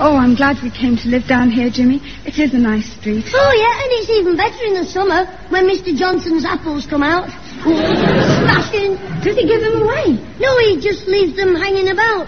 Oh, I'm glad we came to live down here, Jimmy. It is a nice street. Oh, yeah, and it's even better in the summer when Mr. Johnson's apples come out. Smashing. Does he give them away? No, he just leaves them hanging about.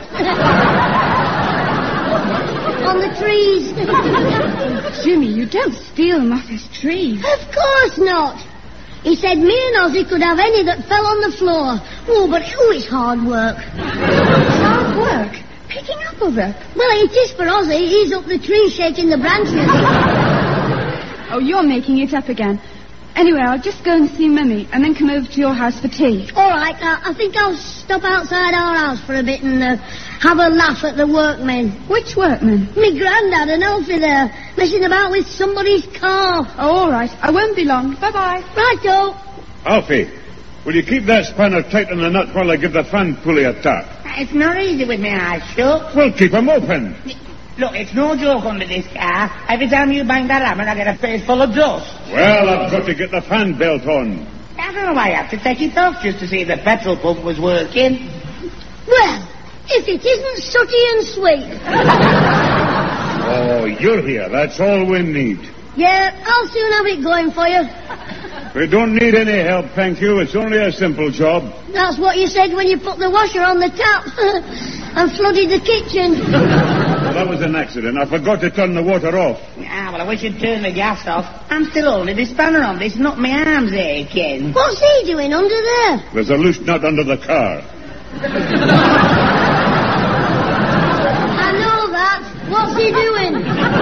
On the trees. Jimmy, you don't steal them off his trees. Of course not. He said me and Ozzy could have any that fell on the floor. Oh, but it's hard work. Hard work? Picking apples up? Well, it is for Ozzy. He's up the tree shaking the branches. Oh, you're making it up again. Anyway, I'll just go and see Mummy and then come over to your house for tea. All right, I think I'll stop outside our house for a bit and have a laugh at the workmen. Which workmen? Me grandad and Alfie there, messing about with somebody's car. Oh, all right. I won't be long. Bye-bye. Righto. Alfie, will you keep that spanner tight in the nut while I give the fan pulley a tap? It's not easy with my eyes shut. Well, keep 'em open. Look, it's no joke under this car. Every time you bang that hammer, I get a face full of dust. Well, I've got to get the fan belt on. I don't know why I have to take it off just to see if the petrol pump was working. Well, if it isn't sooty and sweet. Oh, you're here. That's all we need. Yeah, I'll soon have it going for you. We don't need any help, thank you. It's only a simple job. That's what you said when you put the washer on the tap and flooded the kitchen. Well, that was an accident. I forgot to turn the water off. Ah, well, I wish you'd turn the gas off. I'm still holding the spanner on. It's not my arms aching. What's he doing under there? There's a loose nut under the car. I know that. What's he doing?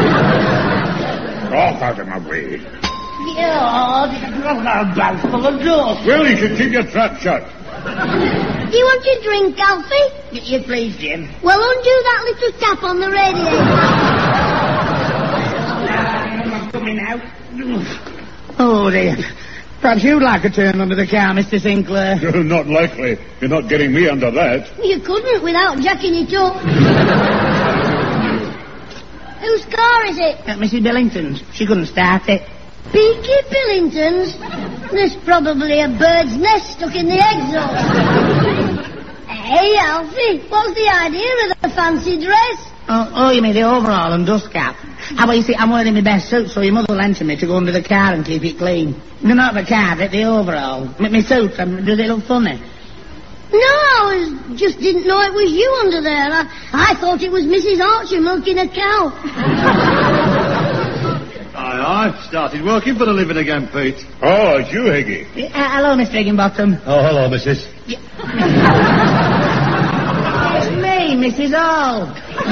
Off out of my way. God, a bag full of dust. Well, you should keep your trap shut. Do you want your drink, Alfie? You please, Jim. Well, undo that little tap on the radiator. I'm coming out. Oh, dear. Perhaps you'd like a turn under the car, Mr. Sinclair. Not likely. You're not getting me under that. You couldn't without jacking it up. Whose car is it? Mrs. Billington's. She couldn't start it. Peaky Billington's? There's probably a bird's nest stuck in the exhaust. Hey, Alfie, what's the idea of the fancy dress? Oh, you mean the overall and dust cap? How about you see, I'm wearing my best suit, so your mother lent me to go under the car and keep it clean. No, not the car, but the overall. My suit, does it look funny? No, I just didn't know it was you under there. I thought it was Mrs. Archer milking a cow. I've started working for a living again, Pete. Oh, it's you, Higgy. Hello, Mr. Higginbottom. Oh, hello, missus. It's me, Mrs. Hall.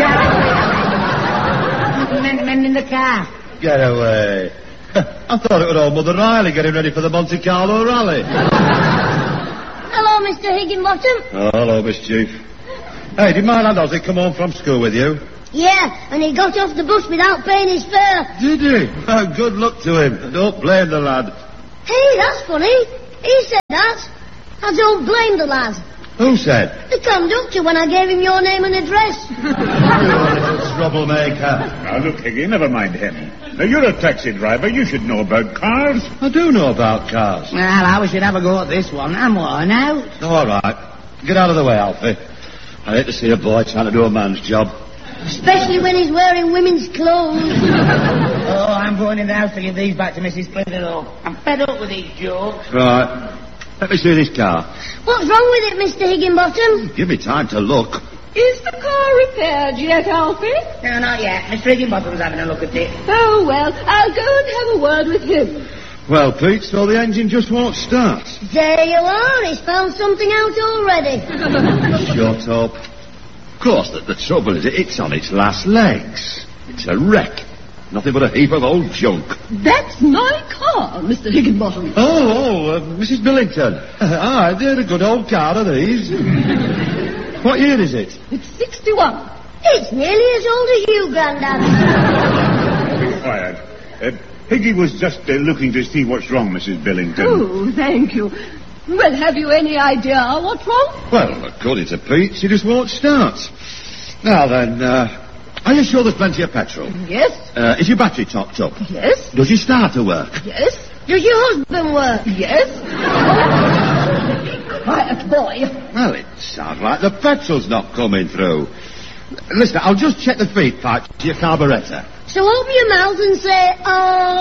Mending the car. Get away. I thought it was old Mother Riley getting ready for the Monte Carlo rally. Hello, Mr. Higginbottom. Oh, hello, Miss Chief. Hey, did my lad Ozzy come home from school with you? Yeah, and he got off the bus without paying his fare. Did he? Oh, good luck to him. Don't blame the lad. Hey, that's funny. He said that. I don't blame the lad. Who said? The conductor when I gave him your name and address. You little troublemaker. Now, look, Higgy, never mind him. Now, you're a taxi driver. You should know about cars. I do know about cars. Well, I should have a go at this one. I'm worn out. Oh, all right. Get out of the way, Alfie. I hate to see a boy trying to do a man's job. Especially when he's wearing women's clothes. Oh, I'm going in the house to give these back to Mrs. Splinterall. I'm fed up with these jokes. Right. Let me see this car. What's wrong with it, Mr. Higginbottom? Give me time to look. Is the car repaired yet, Alfie? No, not yet. Mr. Higginbottom's having a look at it. Oh, well, I'll go and have a word with him. Well, Pete, so the engine just won't start. There you are. He's found something out already. Shut up. Of course, the trouble is it's on its last legs. It's a wreck. Nothing but a heap of old junk. That's my car, Mr. Higginbottom. Mrs. Billington. Aye, they're a good old car, are these? What year is it? It's 61. It's nearly as old as you, Grandad. Be quiet. Higgy was just looking to see what's wrong, Mrs. Billington. Oh, thank you. Well, have you any idea what's wrong? Well, according to Pete, she just won't start. Now then, are you sure there's plenty of petrol? Yes. Is your battery topped up? Yes. Does your starter work? Yes. Does your husband work? Yes. Quiet, boy. Well, it sounds like the petrol's not coming through. Listen, I'll just check the feed pipe to your carburettor. So open your mouth and say, oh.